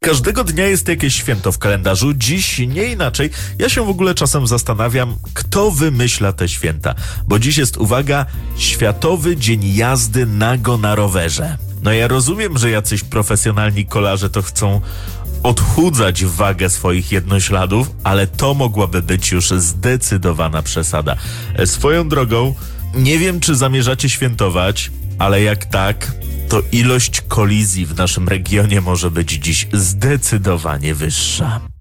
każdego dnia jest jakieś święto w kalendarzu, dziś nie inaczej. Ja się w ogóle czasem zastanawiam, kto wymyśla te święta. Bo dziś jest, uwaga, Światowy Dzień Jazdy nago na rowerze. No ja rozumiem, że jacyś profesjonalni kolarze to chcą odchudzać wagę swoich jednośladów, ale to mogłaby być już zdecydowana przesada. Swoją drogą, nie wiem, czy zamierzacie świętować, ale jak tak, to ilość kolizji w naszym regionie może być dziś zdecydowanie wyższa.